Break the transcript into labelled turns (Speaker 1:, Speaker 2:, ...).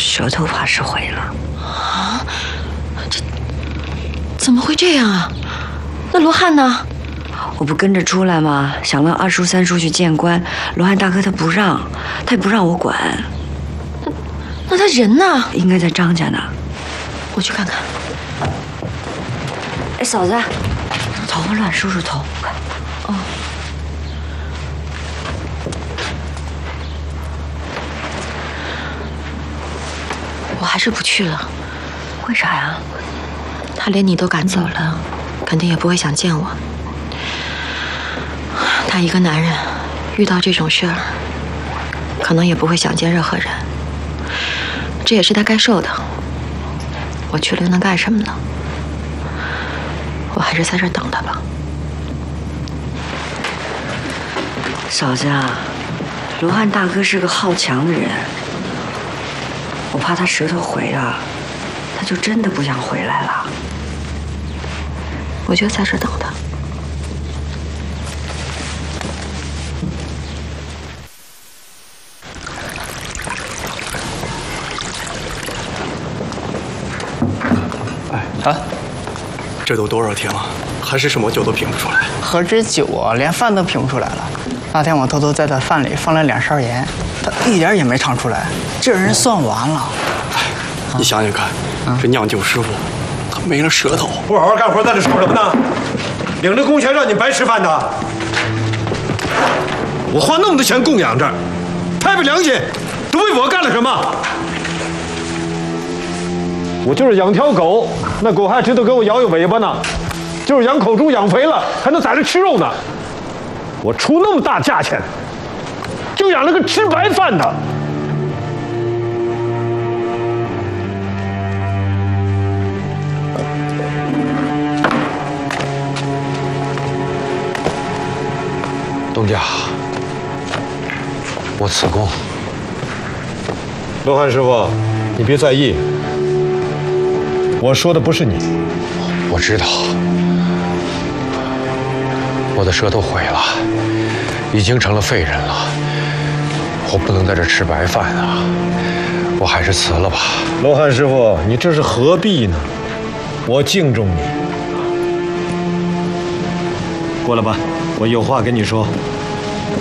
Speaker 1: 舌头怕是毁了。
Speaker 2: 啊，这怎么会这样啊？那罗汉呢？
Speaker 1: 我不跟着出来吗？想让二叔、三叔去见官，罗汉大哥他不让，他也不让我管。
Speaker 2: 那他人呢？
Speaker 1: 应该在张家呢。
Speaker 2: 我去看看。
Speaker 1: 哎，嫂子，头发乱，梳梳头。快。
Speaker 2: 哦。我还是不去了。
Speaker 1: 为啥呀？
Speaker 2: 他连你都赶走了，肯定也不会想见我。他一个男人，遇到这种事儿，可能也不会想见任何人。这也是他该受的。我去了又能干什么呢？我还是在这儿等他吧。
Speaker 1: 嫂子啊，罗汉大哥是个好强的人，我怕他舌头毁了，他就真的不想回来了。
Speaker 2: 我就在这儿等他。
Speaker 3: 啊，这都多少天了，还是什么酒都品不出来。
Speaker 4: 何止酒啊，连饭都品不出来了。那天我偷偷在他饭里放了2勺盐，他一点也没尝出来。这人算完了。
Speaker 3: 哎，你想想看，这酿酒师傅他没了舌头，
Speaker 5: 不好好干活，在这说什么呢？领着工钱让你白吃饭的，我花那么多钱供养着，太不良心，都为我干了什么？我就是养条狗，那狗还值得给我摇摇尾巴呢。就是养口猪养肥了，还能在这吃肉呢。我出那么大价钱，就养了个吃白饭的。
Speaker 6: 东家，我辞工。
Speaker 5: 罗汉师傅，你别在意，我说的不是你。
Speaker 6: 我知道，我的舌头毁了，已经成了废人了。我不能在这吃白饭啊！我还是辞了吧。
Speaker 5: 罗汉师傅，你这是何必呢？我敬重你。过来吧，我有话跟你说。